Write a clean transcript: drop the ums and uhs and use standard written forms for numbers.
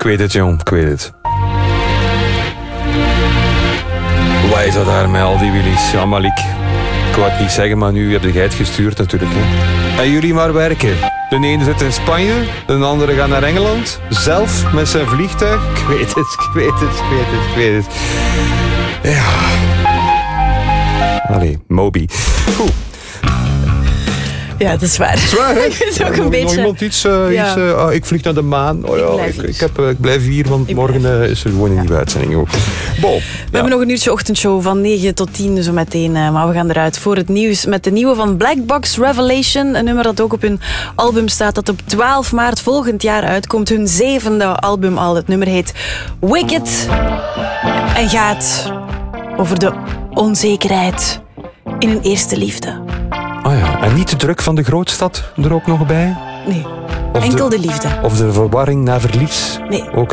weet het, jong. Ik weet het. Wat is dat daar met al die Willys? Ja, Malik. Ik wou het niet zeggen, maar nu heb jij het gestuurd natuurlijk. Hè. En jullie maar werken. De ene zit in Spanje, de andere gaat naar Engeland. Zelf met zijn vliegtuig. Ik weet het. Ja. Allee, Moby. Goed. Ja, dat is waar. Zwaar, hè? Het is ook een beetje... Nog iemand iets? Ik vlieg naar de maan. Oh, ja, ik blijf hier, want morgen is er gewoon een nieuwe uitzending. Ook. We hebben nog een uurtje ochtendshow van 9 tot 10 zo meteen. Maar we gaan eruit voor het nieuws met de nieuwe van Black Box Revelation. Een nummer dat ook op hun album staat, dat op 12 maart volgend jaar uitkomt. Hun 7e album al. Het nummer heet Wicked. En gaat over de onzekerheid in een eerste liefde. Oh ja, en niet de druk van de grootstad er ook nog bij? Nee, enkel de liefde. Of de verwarring na verlies? Nee. Ook